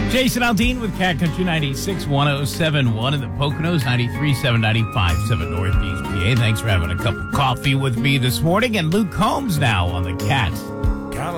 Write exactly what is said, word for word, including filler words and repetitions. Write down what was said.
Jason Aldean with Cat Country ninety-six point one oh seven point one in the Poconos, ninety-three point seven, ninety-five point seven Northeast P A. Thanks for having a cup of coffee with me this morning. And Luke Combs now on the Cat